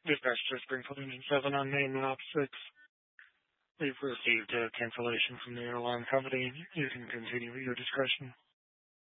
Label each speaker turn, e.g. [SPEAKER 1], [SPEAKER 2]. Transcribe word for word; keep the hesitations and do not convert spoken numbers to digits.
[SPEAKER 1] Dispatch to Springfield Union seven on main Op six. We've received a cancellation from the airline company. You can continue at your discretion.